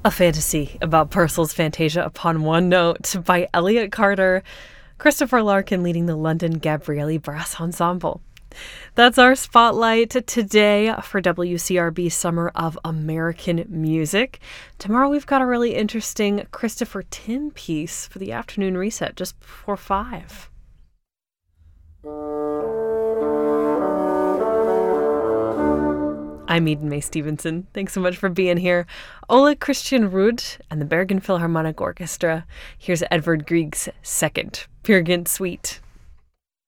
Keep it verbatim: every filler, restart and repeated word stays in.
A fantasy about Purcell's Fantasia Upon One Note by Elliot Carter, Christopher Larkin leading the London Gabrieli Brass Ensemble. That's our spotlight today for W C R B Summer of American Music. Tomorrow we've got a really interesting Christopher Tin piece for the afternoon reset just before five. I'm Eden Mae Stevenson. Thanks so much for being here. Ole Christian Ruud and the Bergen Philharmonic Orchestra. Here's Edvard Grieg's second Peer Gynt Suite.